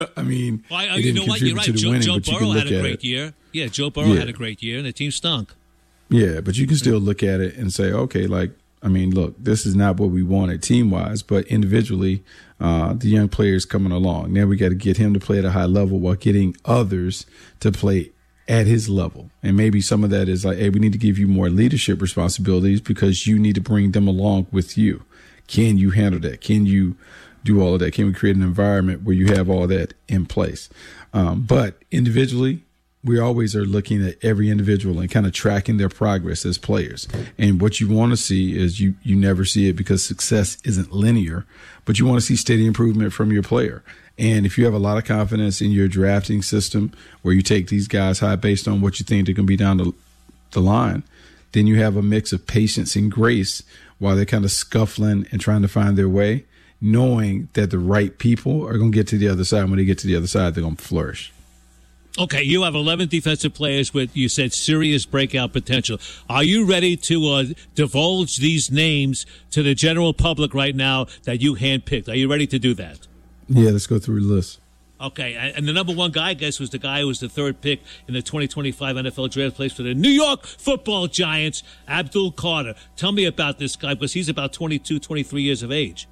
I mean, well, it you didn't know what? You're contribute right. to the winning, Joe but you can Burrow look had a at great it. year. Yeah, Joe Burrow had a great year, and the team stunk. Yeah, but you can still look at it and say, okay, like, I mean, look, this is not what we wanted team-wise, but individually, the young players coming along. Now we got to get him to play at a high level while getting others to play at his level. And maybe some of that is like, hey, we need to give you more leadership responsibilities because you need to bring them along with you. Can you handle that? Can you do all of that? Can we create an environment where you have all that in place? But individually, we always are looking at every individual and kind of tracking their progress as players. And what you want to see is you never see it because success isn't linear, but you want to see steady improvement from your player. And if you have a lot of confidence in your drafting system where you take these guys high based on what you think they're going to be down the line, then you have a mix of patience and grace while they're kind of scuffling and trying to find their way, knowing that the right people are going to get to the other side. When they get to the other side, they're going to flourish. Okay, you have 11 defensive players with, you said, serious breakout potential. Are you ready to divulge these names to the general public right now that you handpicked? Are you ready to do that? Yeah, let's go through the list. Okay, and the number one guy, I guess, was the guy who was the third pick in the 2025 NFL Draft, plays for the New York Football Giants, Abdul Carter. Tell me about this guy, because he's about 22, 23 years of age.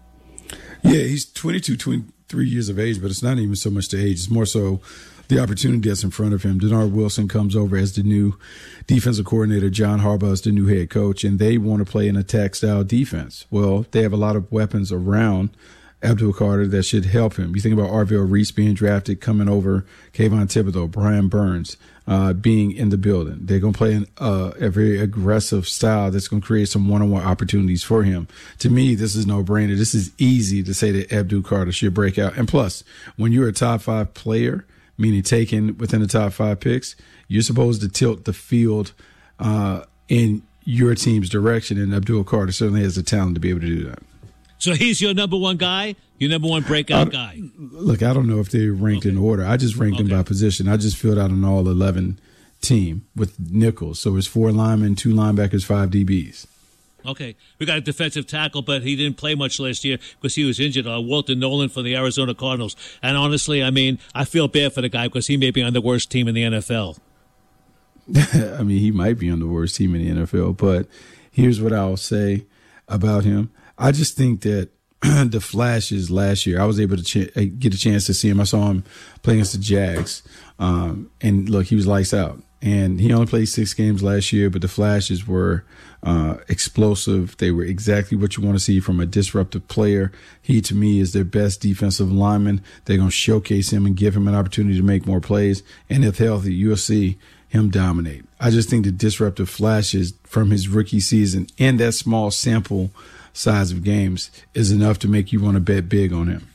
Yeah, he's 22, 23 years of age, but it's not even so much the age. It's more so the opportunity that's in front of him. Denard Wilson comes over as the new defensive coordinator. John Harbaugh is the new head coach, and they want to play an attack-style defense. Well, they have a lot of weapons around Abdul Carter that should help him. You think about Arvell Reese being drafted, coming over, Kayvon Thibodeau, Brian Burns being in the building. They're going to play a very aggressive style that's going to create some one-on-one opportunities for him. To me, this is no-brainer. This is easy to say that Abdul Carter should break out. And plus, when you're a top-5 player, meaning taken within the top 5 picks, you're supposed to tilt the field in your team's direction, and Abdul Carter certainly has the talent to be able to do that. So he's your number one guy, your number one breakout guy. Look, I don't know if they're ranked in order. I just ranked them by position. I just filled out an all-11 team with nickels. So it's 4 linemen, 2 linebackers, 5 DBs. Okay. We got a defensive tackle, but he didn't play much last year because he was injured. Walter Nolan for the Arizona Cardinals. And honestly, I mean, I feel bad for the guy because he may be on the worst team in the NFL. I mean, he might be on the worst team in the NFL, but here's what I'll say about him. I just think that the flashes last year, I was able to get a chance to see him. I saw him play against the Jags. And look, he was lights out. And he only played 6 games last year, but the flashes were explosive. They were exactly what you want to see from a disruptive player. He, to me, is their best defensive lineman. They're going to showcase him and give him an opportunity to make more plays. And if healthy, you'll see him dominate. I just think the disruptive flashes from his rookie season in that small sample size of games is enough to make you want to bet big on him.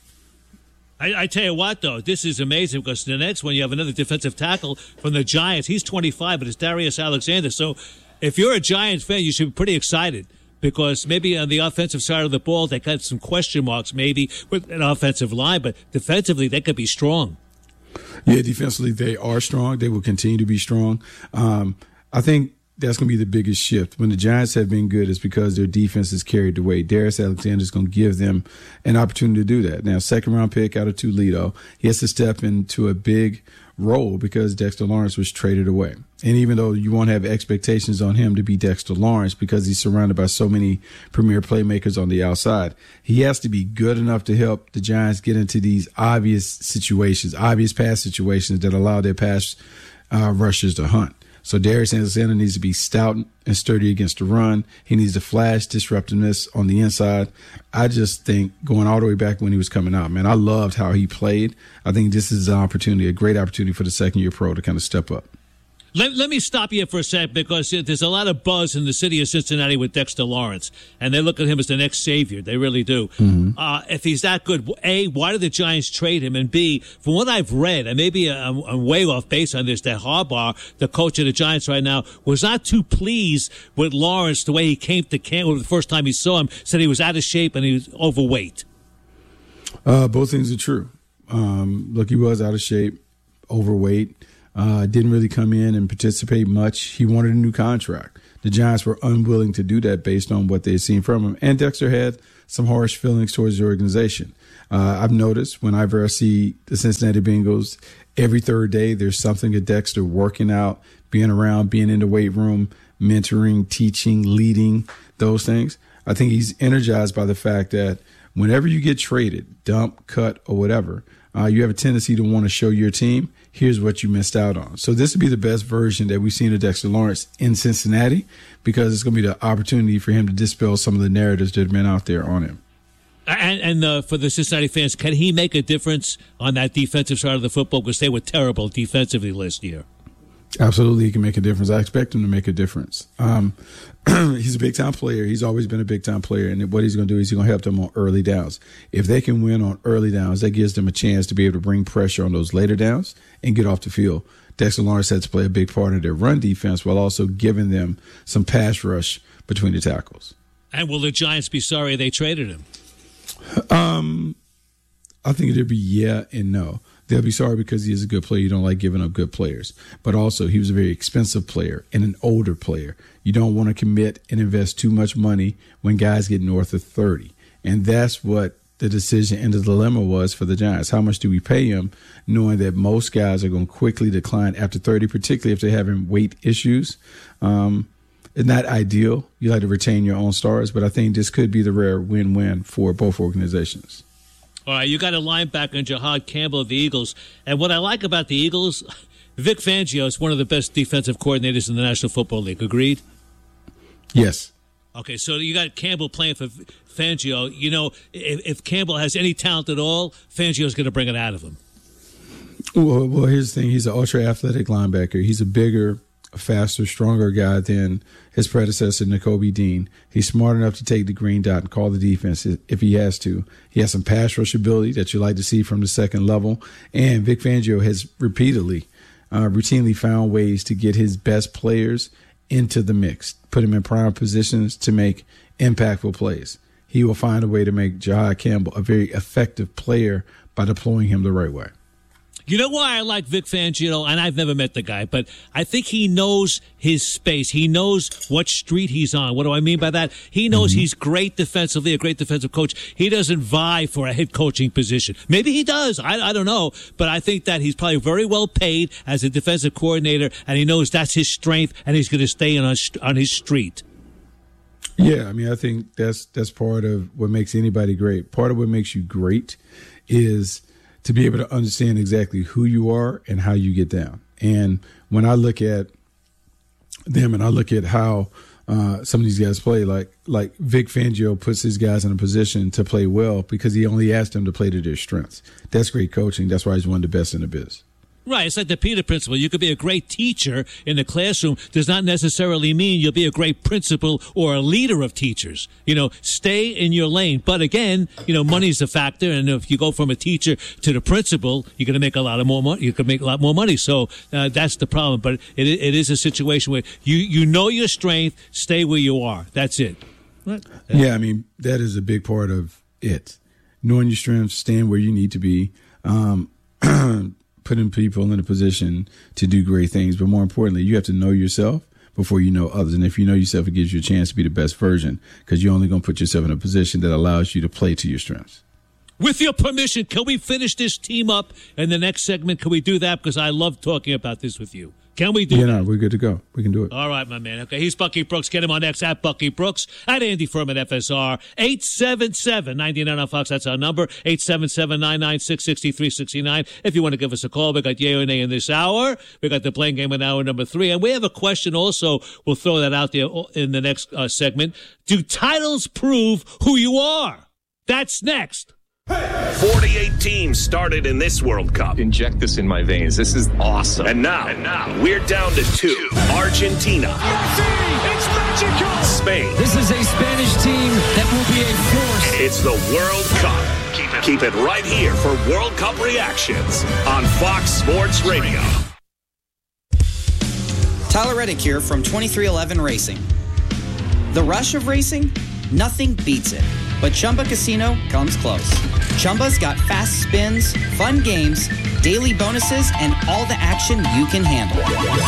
I tell you what, though, this is amazing because the next one you have another defensive tackle from the Giants. He's 25, but it's Darius Alexander. So if you're a Giants fan, you should be pretty excited because maybe on the offensive side of the ball, they got some question marks maybe with an offensive line, but defensively, they could be strong. Yeah, defensively, they are strong. They will continue to be strong. I think that's going to be the biggest shift. When the Giants have been good, it's because their defense has carried the weight. Darius Alexander is going to give them an opportunity to do that. Now, 2nd-round pick out of Toledo, he has to step into a big role because Dexter Lawrence was traded away. And even though you won't have expectations on him to be Dexter Lawrence because he's surrounded by so many premier playmakers on the outside, he has to be good enough to help the Giants get into these obvious situations, obvious pass situations that allow their pass rushers to hunt. So Darius Alexander needs to be stout and sturdy against the run. He needs to flash disruptiveness on the inside. I just think going all the way back when he was coming out, man, I loved how he played. I think this is an opportunity, a great opportunity for the second-year pro to kind of step up. Let me stop you for a sec because there's a lot of buzz in the city of Cincinnati with Dexter Lawrence, and they look at him as the next savior. They really do. Mm-hmm. If he's that good, A, why did the Giants trade him? And B, from what I've read, and maybe I'm way off base on this, that Harbaugh, the coach of the Giants right now, was not too pleased with Lawrence the way he came to camp the first time he saw him, said he was out of shape and he was overweight. Both things are true. Look, he was out of shape, overweight. didn't really come in and participate much. He wanted a new contract. The Giants were unwilling to do that based on what they had seen from him. And Dexter had some harsh feelings towards the organization. I've noticed whenever I see the Cincinnati Bengals, every third day there's something at Dexter, working out, being around, being in the weight room, mentoring, teaching, leading, those things. I think he's energized by the fact that whenever you get traded, dump, cut, or whatever, you have a tendency to want to show your team, here's what you missed out on. So this would be the best version that we've seen of Dexter Lawrence in Cincinnati, because it's going to be the opportunity for him to dispel some of the narratives that have been out there on him. And for the Cincinnati fans, can he make a difference on that defensive side of the football? Because they were terrible defensively last year. Absolutely, he can make a difference. I expect him to make a difference. He's a big-time player. He's always been a big-time player, and what he's going to do is he's going to help them on early downs. If they can win on early downs, that gives them a chance to be able to bring pressure on those later downs and get off the field. Dexter Lawrence had to play a big part of their run defense while also giving them some pass rush between the tackles. And will the Giants be sorry they traded him? I think it'd be yeah and no. They'll be sorry because he is a good player. You don't like giving up good players. But also, he was a very expensive player and an older player. You don't want to commit and invest too much money when guys get north of 30. And that's what the decision and the dilemma was for the Giants. How much do we pay him, knowing that most guys are going to quickly decline after 30, particularly if they're having weight issues? It's not ideal. You like to retain your own stars, but I think this could be the rare win-win for both organizations. All right, you got a linebacker in Jahad Campbell of the Eagles. And what I like about the Eagles, Vic Fangio is one of the best defensive coordinators in the National Football League. Agreed? Yes. Okay, so you got Campbell playing for Fangio. You know, if Campbell has any talent at all, Fangio's going to bring it out of him. Well, here's the thing. He's an ultra-athletic linebacker. He's a bigger, faster, stronger guy than his predecessor, Nakobe Dean. He's smart enough to take the green dot and call the defense if he has to. He has some pass rush ability that you like to see from the second level. And Vic Fangio has routinely found ways to get his best players into the mix, put him in prime positions to make impactful plays. He will find a way to make Jahad Campbell a very effective player by deploying him the right way. You know why I like Vic Fangio, and I've never met the guy, but I think he knows his space. He knows what street he's on. What do I mean by that? He knows he's great defensively, a great defensive coach. He doesn't vie for a head coaching position. Maybe he does. I don't know. But I think that he's probably very well paid as a defensive coordinator, and he knows that's his strength, and he's going to stay on his street. Yeah, I mean, I think that's part of what makes anybody great. Part of what makes you great is to be able to understand exactly who you are and how you get down. And when I look at them and I look at how some of these guys play, like Vic Fangio puts his guys in a position to play well because he only asked them to play to their strengths. That's great coaching. That's why he's one of the best in the biz. Right. It's like the Peter principle. You could be a great teacher in the classroom. Does not necessarily mean you'll be a great principal or a leader of teachers. You know, stay in your lane. But again, you know, money's a factor. And if you go from a teacher to the principal, you're going to make a lot more money. You could make a lot more money. So that's the problem. But it is a situation where you know your strength, stay where you are. That's it. What? Yeah, I mean, that is a big part of it. Knowing your strengths, staying where you need to be. Putting people in a position to do great things. But more importantly, you have to know yourself before you know others. And if you know yourself, it gives you a chance to be the best version because you're only going to put yourself in a position that allows you to play to your strengths. With your permission, can we finish this team up in the next segment? Can we do that? Because I love talking about this with you. Can we do that? Yeah, no, we're good to go. We can do it. All right, my man. Okay, he's Bucky Brooks. Get him on X at Bucky Brooks, at Andy Furman FSR, 877-99 on Fox. That's our number, 877-996-6369. If you want to give us a call, we got Yay or Nay in this hour. We got the playing game in hour number 3. And we have a question also. We'll throw that out there in the next segment. Do titles prove who you are? That's next. 48 teams started in this World Cup. Inject this in my veins. This is awesome. And now we're down to 2. Argentina. Messi, it's magical. Spain. This is a Spanish team that will be a force. It's the World Cup. Keep it right here for World Cup reactions on Fox Sports Radio. Tyler Reddick here from 23XI Racing. The rush of racing Nothing beats it. But Chumba Casino comes close. Chumba's got fast spins, fun games, daily bonuses, and all the action you can handle.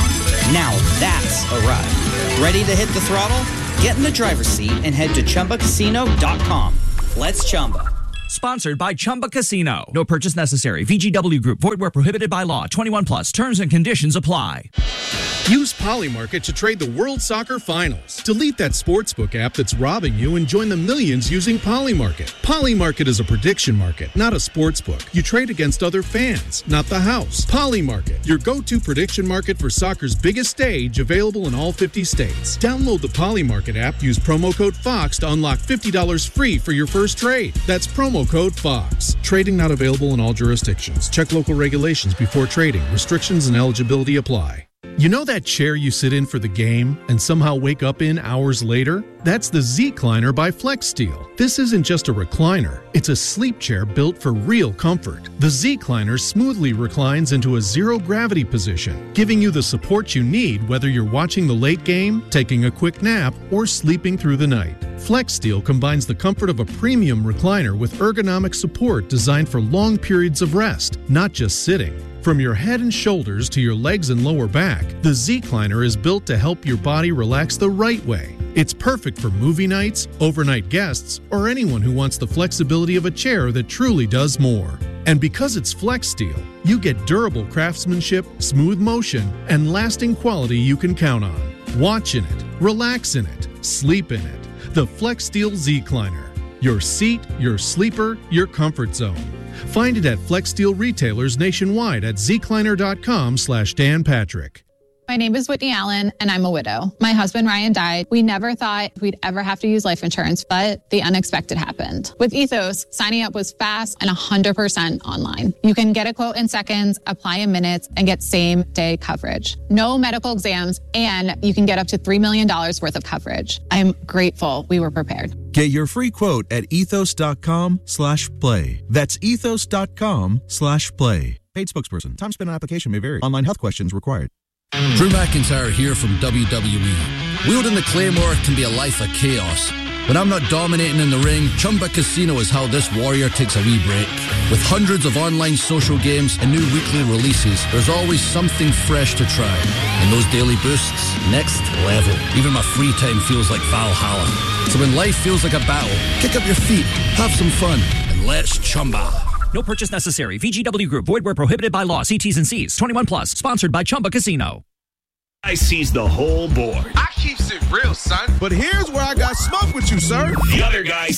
Now that's a ride. Ready to hit the throttle? Get in the driver's seat and head to ChumbaCasino.com. Let's Chumba. Sponsored by Chumba Casino. No purchase necessary. VGW Group. Void where prohibited by law. 21 plus. Terms and conditions apply. Use Polymarket to trade the World Soccer Finals. Delete that sportsbook app that's robbing you and join the millions using Polymarket. Polymarket is a prediction market, not a sportsbook. You trade against other fans, not the house. Polymarket, your go-to prediction market for soccer's biggest stage, available in all 50 states. Download the Polymarket app. Use promo code FOX to unlock $50 free for your first trade. That's promo code FOX. Trading not available in all jurisdictions. Check local regulations before trading. Restrictions and eligibility apply. You know that chair you sit in for the game and somehow wake up in hours later? That's the Z-Cliner by FlexSteel. This isn't just a recliner. It's a sleep chair built for real comfort. The Z-Cliner smoothly reclines into a zero-gravity position, giving you the support you need whether you're watching the late game, taking a quick nap, or sleeping through the night. FlexSteel combines the comfort of a premium recliner with ergonomic support designed for long periods of rest, not just sitting. From your head and shoulders to your legs and lower back, the Z-Cliner is built to help your body relax the right way. It's perfect for movie nights, overnight guests, or anyone who wants the flexibility of a chair that truly does more. And because it's FlexSteel, you get durable craftsmanship, smooth motion, and lasting quality you can count on. Watch in it, relax in it, sleep in it. The FlexSteel Z-Cliner. Your seat, your sleeper, your comfort zone. Find it at FlexSteel retailers nationwide at zcliner.com/Dan Patrick. My name is Whitney Allen, and I'm a widow. My husband, Ryan, died. We never thought we'd ever have to use life insurance, but the unexpected happened. With Ethos, signing up was fast and 100% online. You can get a quote in seconds, apply in minutes, and get same-day coverage. No medical exams, and you can get up to $3 million worth of coverage. I'm grateful we were prepared. Get your free quote at ethos.com/play. That's ethos.com/play. Paid spokesperson. Time spent on application may vary. Online health questions required. Drew McIntyre here from WWE. Wielding the Claymore can be a life of chaos. When I'm not dominating in the ring, Chumba Casino is how this warrior takes a wee break. With hundreds of online social games and new weekly releases, there's always something fresh to try. And those daily boosts, next level. Even my free time feels like Valhalla. So when life feels like a battle, kick up your feet, have some fun, and let's Chumba. No purchase necessary. VGW Group. Void where prohibited by law. See T's and C's. 21 plus. Sponsored by Chumba Casino. I sees the whole board. I keeps it real, son. But here's where I got smoked with you, sir. The other guy